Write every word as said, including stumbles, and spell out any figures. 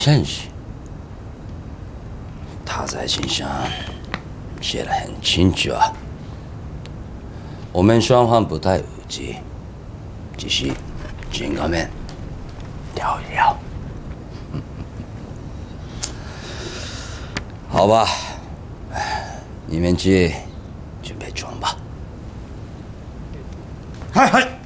现实，他在信上写得很清楚啊。我们双方不太无忌，只是见个面聊一聊。好吧，你们去准备装吧。 嗨嗨。